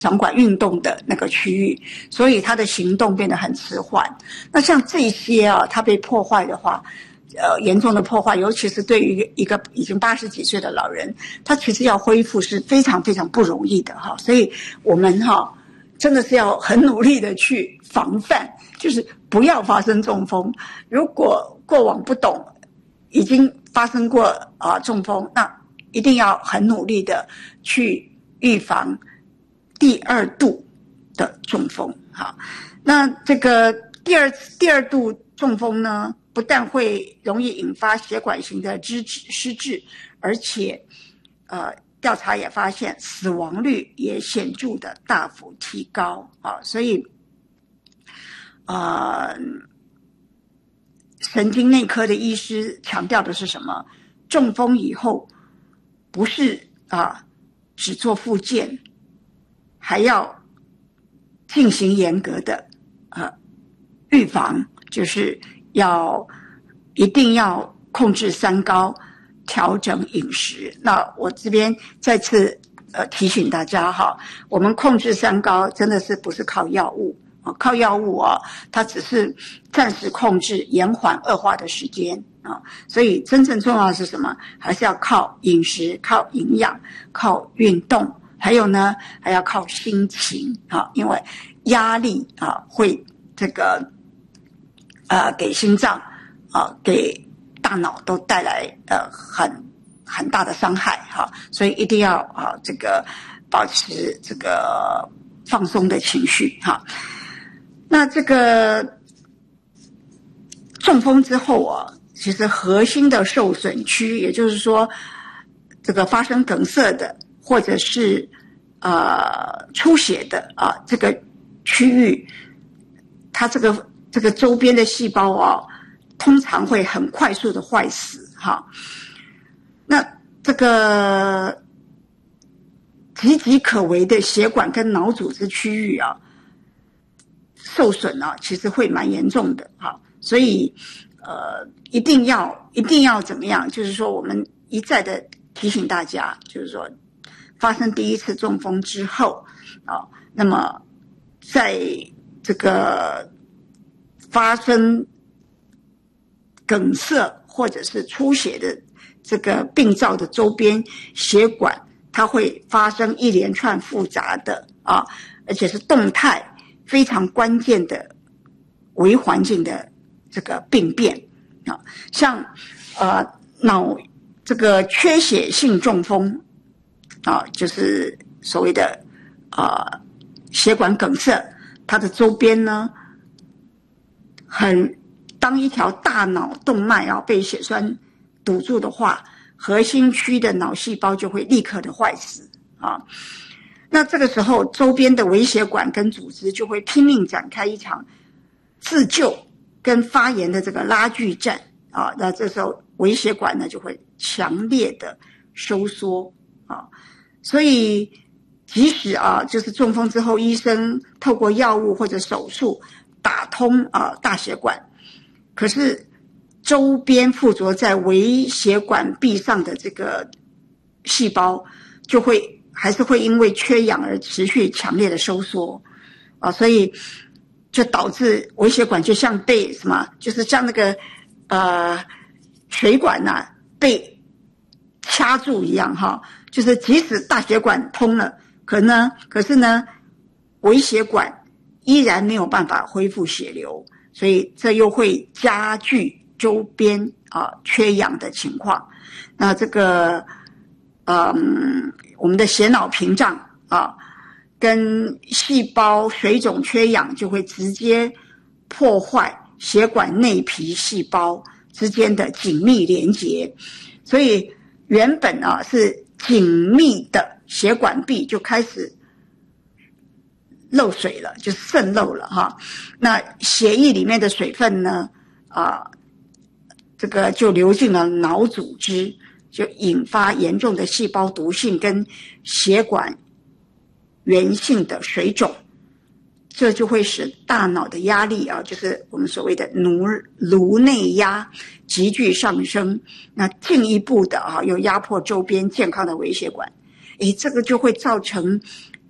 掌管运动的那个区域，所以他的行动变得很迟缓。那像这些啊，他被破坏的话，严重的破坏，尤其是对于一个已经80几岁的老人，他其实要恢复是非常非常不容易的哈。所以我们真的是要很努力的去防范，就是不要发生中风。如果过往不懂，已经发生过中风，那一定要很努力的去预防第二度的中风。好，那这个第二度中风呢，不但会容易引发血管型的失智，而且调查也发现死亡率也显著的大幅提高啊。所以神经内科的医师强调的是什么？中风以后不是只做复健，还要进行严格的预防，就是一定要控制三高，调整饮食。那我这边再次提醒大家我们控制三高真的是不是靠药物靠药物它只是暂时控制，延缓恶化的时间所以真正重要的是什么？还是要靠饮食，靠营养，靠运动，还有呢，还要靠心情因为压力会这个给心脏给大脑都带来很大的伤害所以一定要这个保持这个放松的情绪那这个中风之后其实核心的受损区，也就是说这个发生梗塞的或者是出血的这个区域，它这个周边的细胞通常会很快速的坏死那这个岌岌可危的血管跟脑组织区域受损其实会蛮严重的所以一定要怎么样？就是说我们一再的提醒大家，就是说发生第一次中风之后那么在这个发生梗塞或者是出血的这个病灶的周边血管，它会发生一连串复杂的而且是动态非常关键的微环境的这个病变像脑这个缺血性中风就是所谓的血管梗塞，它的周边呢当一条大脑动脉被血栓堵住的话，核心区的脑细胞就会立刻的坏死那这个时候周边的微血管跟组织就会拼命展开一场自救跟发炎的这个拉锯战那这时候微血管呢就会强烈的收缩所以即使就是中风之后，医生透过药物或者手术打通大血管，可是周边附着在微血管壁上的这个细胞还是会因为缺氧而持续强烈的收缩所以就导致微血管就像被什么，就是像那个水管被掐住一样就是即使大血管通了，可是呢微血管依然没有办法恢复血流，所以这又会加剧周边缺氧的情况。那这个我们的血脑屏障跟细胞水肿缺氧就会直接破坏血管内皮细胞之间的紧密连结，所以原本是紧密的血管壁就开始漏水了，就渗漏了那血液里面的水分呢这个就流进了脑组织，就引发严重的细胞毒性跟血管源性的水肿，这就会使大脑的压力就是我们所谓的颅内压急剧上升，那进一步的又压迫周边健康的微血管，这个就会造成